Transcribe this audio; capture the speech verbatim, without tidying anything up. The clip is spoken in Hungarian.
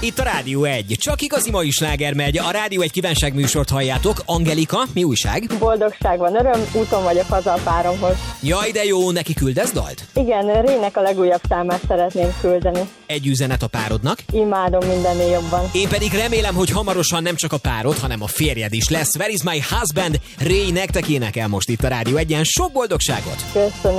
Itt a Rádió egy. Csak igazi mai sláger megy. A Rádió egy kívánságműsort halljátok. Angelika, mi újság? Boldogság van, öröm, úton vagyok haza a páromhoz. Jaj, de jó, neki küldesz dalt? Igen, Rének a legújabb számát szeretném küldeni. Egy üzenet a párodnak. Imádom mindennél jobban. Én pedig remélem, hogy hamarosan nem csak a párod, hanem a férjed is lesz. Where is my husband? Ray nektek énekel most itt a Rádió egyen. Sok boldogságot! Köszönöm.